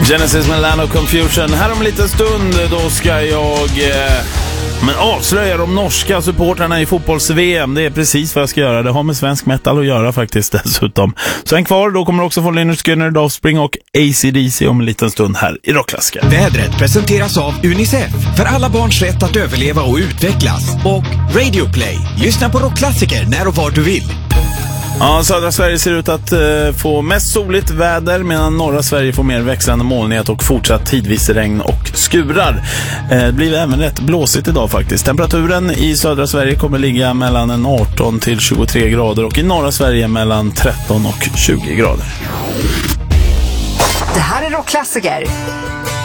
Genesis med Land of Confusion. Här om en liten stund då ska jag avslöja de norska supportrarna i fotbolls-VM. Det är precis vad jag ska göra. Det har med svensk metal att göra faktiskt dessutom. Så en kvar, då kommer också från Lynyrd Skynyrd, Offspring och AC/DC om en liten stund här i Rockklassiker. Vädret presenteras av Unicef för alla barns rätt att överleva och utvecklas. Och Radio Play. Lyssna på Rockklassiker när och var du vill. Ja, södra Sverige ser ut att få mest soligt väder medan norra Sverige får mer växlande molnighet och fortsatt tidvis regn och skurar. Det blir även rätt blåsigt idag faktiskt. Temperaturen i södra Sverige kommer ligga mellan en 18 till 23 grader och i norra Sverige mellan 13 och 20 grader. Det här är Rockklassiker.